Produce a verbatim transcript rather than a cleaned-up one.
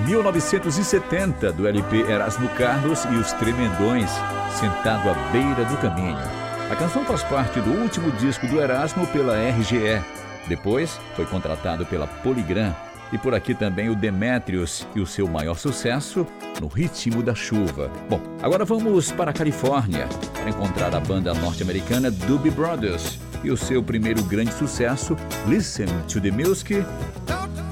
mil novecentos e setenta, do L P Erasmo Carlos e os Tremendões, Sentado à Beira do Caminho. A canção faz parte do último disco do Erasmo pela R G E. Depois foi contratado pela Polygram. E por aqui também o Demetrius e o seu maior sucesso, No Ritmo da Chuva. Bom, agora vamos para a Califórnia para encontrar a banda norte-americana Doobie Brothers e o seu primeiro grande sucesso, Listen to the Music. Don't